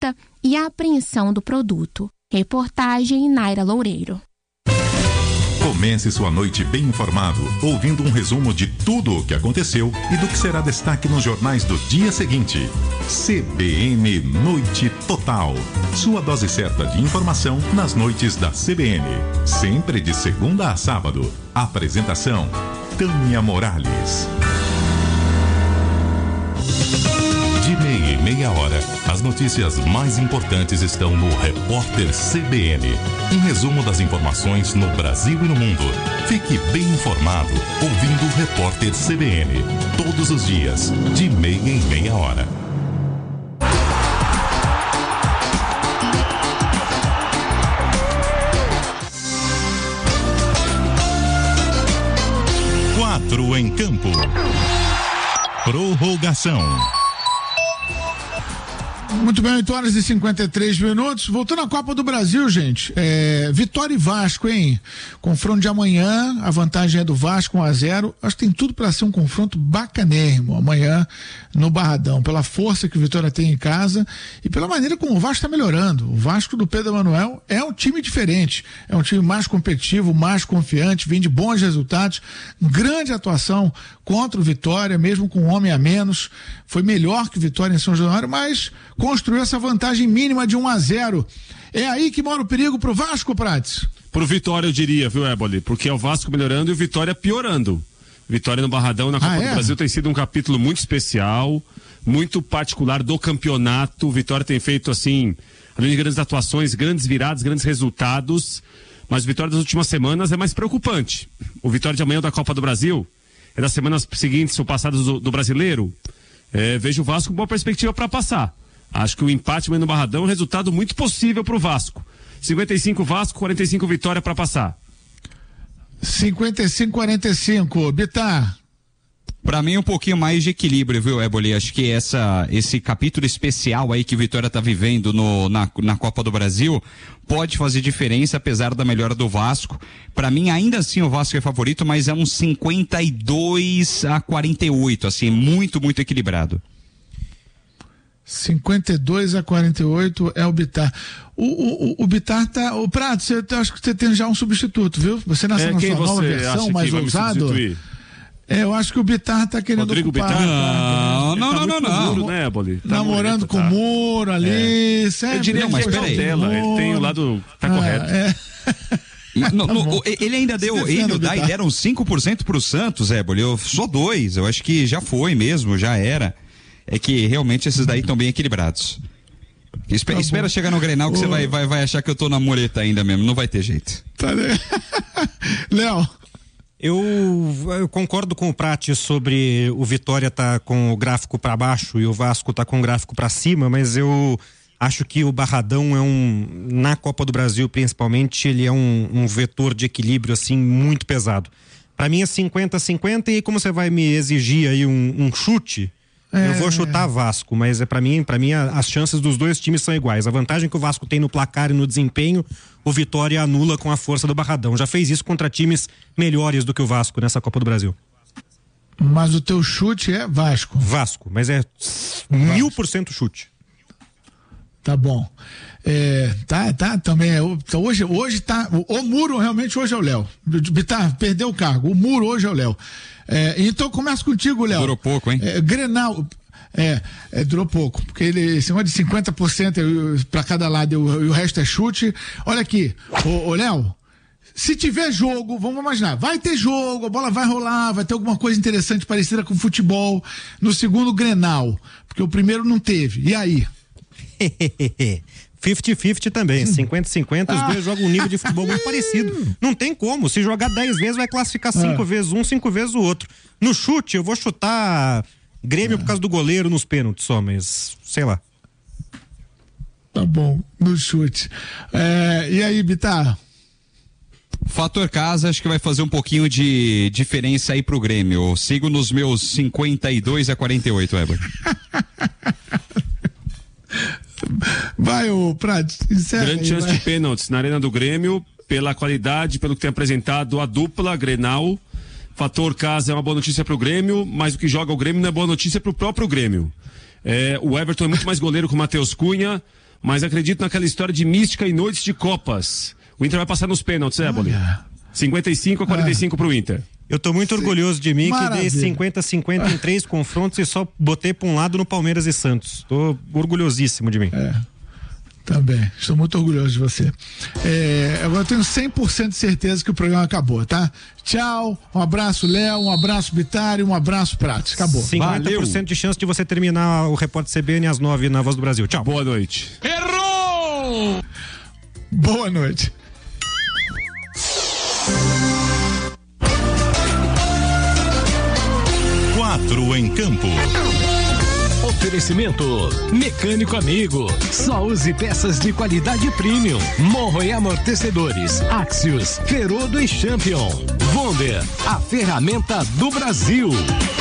multa e a apreensão do produto. Reportagem Naira Loureiro. Comece sua noite bem informado, ouvindo um resumo de tudo o que aconteceu e do que será destaque nos jornais do dia seguinte. CBN Noite Total. Sua dose certa de informação nas noites da CBN. Sempre de segunda a sábado. Apresentação: Tânia Morales. De meia e meia hora, as notícias mais importantes estão no Repórter CBN. Um resumo das informações no Brasil e no mundo. Fique bem informado, ouvindo o Repórter CBN. Todos os dias, de meia em meia hora. Quatro em campo. Prorrogação. Muito bem, 8h53. Voltando à Copa do Brasil, gente. Vitória e Vasco, hein? Confronto de amanhã, a vantagem é do Vasco 1-0. Acho que tem tudo para ser um confronto bacanérrimo amanhã no Barradão, pela força que o Vitória tem em casa e pela maneira como o Vasco está melhorando. O Vasco do Pedro Emanuel é um time diferente, é um time mais competitivo, mais confiante, vem de bons resultados, grande atuação contra o Vitória, mesmo com um homem a menos, foi melhor que o Vitória em São Januário, mas construiu essa vantagem mínima de 1-0. É aí que mora o perigo pro Vasco, Prates? Pro Vitória, eu diria, viu, Éboli? Porque é o Vasco melhorando e o Vitória piorando. Vitória no Barradão na Copa do Brasil tem sido um capítulo muito especial, muito particular do campeonato. O Vitória tem feito, assim, além de grandes atuações, grandes viradas, grandes resultados, mas o Vitória das últimas semanas é mais preocupante. O Vitória de amanhã da Copa do Brasil é das semanas seguintes ou passadas do Brasileiro. Vejo o Vasco com boa perspectiva para passar. Acho que o empate amanhã no Barradão é um resultado muito possível pro Vasco. 55 Vasco, 45 Vitória para passar. 55-45, Bitar. Pra mim um pouquinho mais de equilíbrio, viu, Éboli? Acho que esse capítulo especial aí que o Vitória tá vivendo na Copa do Brasil pode fazer diferença, apesar da melhora do Vasco. Pra mim, ainda assim, o Vasco é favorito, mas é um 52-48, assim, muito, muito equilibrado. 52-48 é o Bitar. O Bitar tá. O Prato, acho que você tem já um substituto, viu? Você na sua nova versão, mais ousado. Eu acho que o Bitar tá querendo Rodrigo ocupar. Bitar? Não. Muro, né, Éboli? Namorando com o Muro ali. Eu diria que é dela. Ele tem o lado. Tá correto. Ele ainda deu. Ele e o Dai deram 5% pro Santos, Éboli. Só 2%. Eu acho que já foi mesmo, já era. É que realmente esses daí estão bem equilibrados. Espera chegar no Grenal que você vai achar que eu tô na mureta ainda mesmo. Não vai ter jeito. Tá, Léo. Eu concordo com o Prati sobre o Vitória tá com o gráfico para baixo e o Vasco tá com o gráfico para cima, mas eu acho que o Barradão na Copa do Brasil principalmente, ele é um vetor de equilíbrio assim muito pesado. Para mim é 50-50 e como você vai me exigir aí um chute, eu vou chutar Vasco, mas para mim as chances dos dois times são iguais. A vantagem que o Vasco tem no placar e no desempenho, o Vitória anula com a força do Barradão. Já fez isso contra times melhores do que o Vasco nessa Copa do Brasil. Mas o teu chute é Vasco? Vasco, mas é 1000% chute. Tá bom. Tá, também. Hoje tá. O Muro realmente hoje é o Léo. Bitar, perdeu o cargo. O Muro hoje é o Léo. Então começa contigo, Léo. Durou pouco, hein? Grenal. Durou pouco, porque esse negócio de 50% pra cada lado e o resto é chute. Olha aqui, ô Léo, se tiver jogo, vamos imaginar, vai ter jogo, a bola vai rolar, vai ter alguma coisa interessante parecida com futebol no segundo Grenal, porque o primeiro não teve, e aí? 50-50 também, 50-50, os dois jogam um nível de futebol muito parecido. Não tem como, se jogar 10 vezes vai classificar 5 vezes um, 5 vezes o outro. No chute, eu vou chutar Grêmio por causa do goleiro nos pênaltis só, mas sei lá. Tá bom, no chute. E aí, Bitar? Fator casa, acho que vai fazer um pouquinho de diferença aí pro Grêmio. Eu sigo nos meus 52-48, Weber. Vai, ô Prato, encerra. Grande chance de pênaltis na Arena do Grêmio, pela qualidade, pelo que tem apresentado a dupla Grenal. Fator casa é uma boa notícia pro Grêmio, mas o que joga o Grêmio não é boa notícia pro próprio Grêmio. O Everton é muito mais goleiro que o Matheus Cunha. mas acredito naquela história de mística e noites de Copas. O Inter vai passar nos pênaltis, Éboli. 55-45 pro Inter. Eu tô muito orgulhoso de mim, que dei 50-50 em 3 confrontos e só botei pra um lado no Palmeiras e Santos. Tô orgulhosíssimo de mim. Também, estou muito orgulhoso de você. Agora eu tenho 100% de certeza que o programa acabou, tá? Tchau, um abraço, Léo, um abraço, Bittário, um abraço, Prates. Acabou. 50% Valeu. De chance de você terminar o Repórter CBN às 9 na Voz do Brasil. Tchau. Boa noite. Errou! Boa noite. Quatro em campo. Oferecimento Mecânico Amigo. Só use peças de qualidade premium. Morro e amortecedores. Axios, Ferodo e Champion. Wonder, a ferramenta do Brasil.